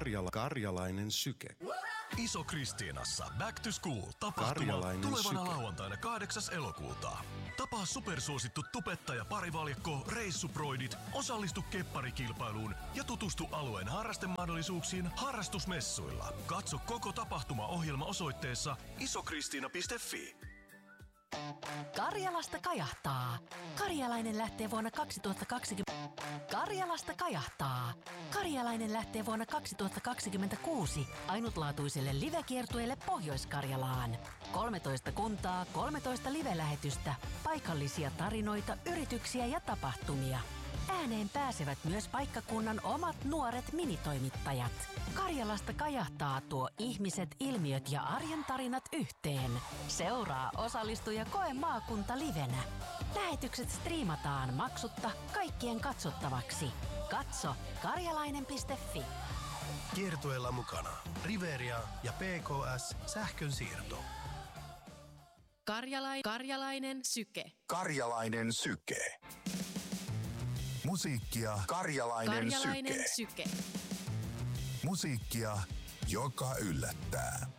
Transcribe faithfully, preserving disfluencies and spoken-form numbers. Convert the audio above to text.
Karjala, karjalainen syke. Iso Kristiinassa Back to School -tapahtuma Karjalainen tulevana syke. lauantaina kahdeksas elokuuta. Tapaa supersuosittu tubettaja parivaljakko Reissuproidit, osallistu kepparikilpailuun ja tutustu alueen harrastemahdollisuuksiin harrastusmessuilla. Katso koko tapahtumaohjelma osoitteessa isokristiina piste fi. Karjalasta kajahtaa. Karjalainen lähtee vuonna kaksituhattakaksikymmentä. Karjalasta kajahtaa. Karjalainen lähtee vuonna kaksituhattakaksikymmentäkuusi ainutlaatuiselle livekiertueelle Pohjois-Karjalaan. kolmetoista kuntaa, kolmetoista live-lähetystä, paikallisia tarinoita, yrityksiä ja tapahtumia. Ääneen pääsevät myös paikkakunnan omat nuoret minitoimittajat. Karjalasta kajahtaa tuo ihmiset, ilmiöt ja arjen tarinat yhteen. Seuraa, osallistu ja koe maakunta livenä. Lähetykset striimataan maksutta kaikkien katsottavaksi. Katso karjalainen piste fi. Kiertueella mukana Riveria ja P K S Sähkönsiirto. Karjalai, karjalainen syke. Karjalainen syke. Musiikkia Karjalainen, Karjalainen syke. syke. Musiikkia, joka yllättää.